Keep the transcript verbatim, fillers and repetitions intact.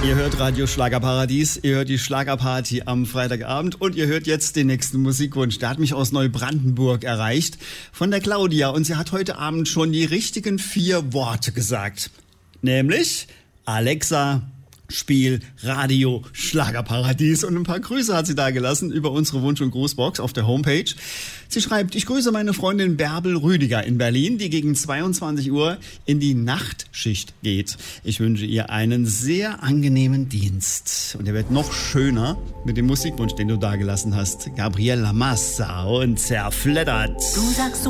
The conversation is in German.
Ihr hört Radio Schlagerparadies, ihr hört die Schlagerparty am Freitagabend und ihr hört jetzt den nächsten Musikwunsch. Der hat mich aus Neubrandenburg erreicht von der Claudia und sie hat heute Abend schon die richtigen vier Worte gesagt. Nämlich Alexa, Spiel Radio Schlagerparadies und ein paar Grüße hat sie da gelassen über unsere Wunsch- und Grußbox auf der Homepage. Sie schreibt, ich grüße meine Freundin Bärbel Rüdiger in Berlin, die gegen zweiundzwanzig Uhr in die Nachtschicht geht. Ich wünsche ihr einen sehr angenehmen Dienst. Und der wird noch schöner mit dem Musikwunsch, den du da gelassen hast. Gabriella Massa und Zerfleddert. Du sagst